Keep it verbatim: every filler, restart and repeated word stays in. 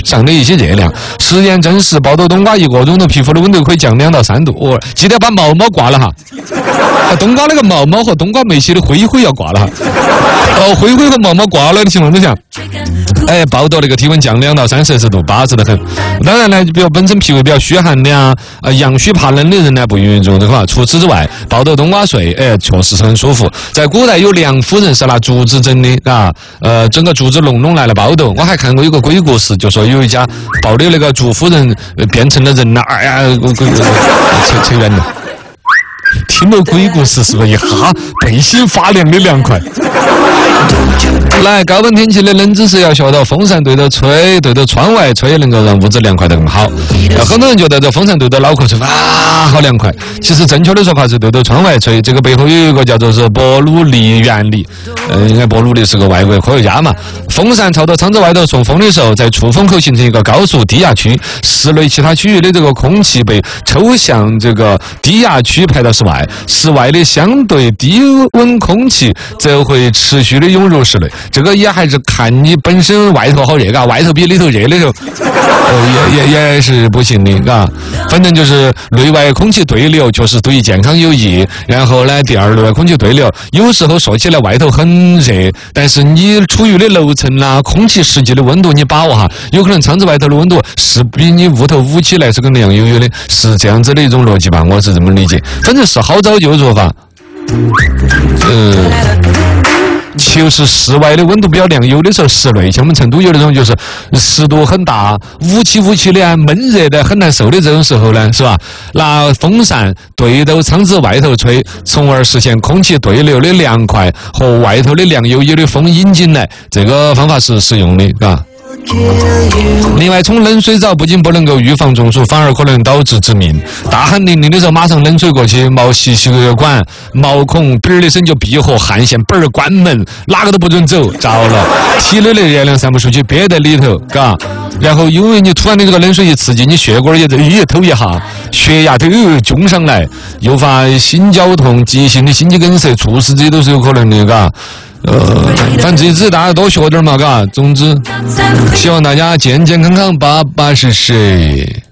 上的一些热量。实验证实，爆豆冬瓜一个钟头，皮肤的温度可以降两到三度。哦，记得把毛毛挂了哈。冬瓜那个毛毛和冬瓜没洗的灰灰要挂了哈。哦，灰灰和毛毛挂了的情况之下，哎，爆豆那个体温降两到三摄氏度，巴适得很。当然呢，比如本身脾胃比较虚寒的啊，呃，阳虚怕冷的人呢，不允许用这个。除此之外，爆豆冬瓜水，哎，确实是很舒服。在古代有梁夫人是拿竹子整的啊，呃，整个竹子弄弄来了爆豆。我还看过一个鬼故事，就说有一家爆的那个竹夫人变成了人了，哎呀，鬼鬼扯扯远了。听了鬼故事是不是一下背心发凉的凉快？来，高温天气的冷知识要学到，风扇对着吹，对着窗外吹，能够让屋子凉快得更好。很多人觉得这风扇对着脑壳吹啊，好凉快。其实正确的说法是对着窗外吹，这个背后有一个叫做是伯努利原理。呃，应该伯努利是个外国科学家嘛。风扇朝着窗子外头送风的时候，在出风口形成一个高速低压区，室内其他区域的这个空气被抽向这个低压区排到室外，室外的相对低温空气则会持续的涌入室内。这个也还是看你本身外头好热，嘎，外头比里头热的时候，呃，也也也是不行的，嘎。反正就是内外空气对流，确实对健康有益。然后呢，第二，内外空气对流，有时候说起来外头很热，但是你处于的楼层啦，空气实际的温度你把握哈，有可能窗子外头的温度是比你屋头捂起来是更凉悠悠的，是这样子的一种逻辑吧，我是这么理解。反正是好早就做法，嗯。就是室外的温度比较凉，有的时候室内像我们成都有那种就是湿度很大，乌气乌气的啊，闷热的很难受的这种时候呢，是吧？拿风扇对着窗子外头吹，从而实现空气对流的凉快和外头的凉悠悠的风引进来，这个方法是实用的，嘎。另外，冲冷水澡不仅不能够预防中暑，反而可能导致致命。大汗淋漓的时候，马上冷水过去，毛细血管、毛孔嘣儿的声就闭合，汗腺嘣儿关门，哪个都不准走，着了。体内的热量散不出去，憋在里头，嘎。然后因为你突然的这个冷水一刺激，你血管也在一透一下，血压都有涌上来，诱发心绞痛、急性的心肌梗塞、猝死，这都是有可能的，嘎。呃，反正这次大家多学点嘛，嘎。总之，希望大家健健康康、巴巴适适。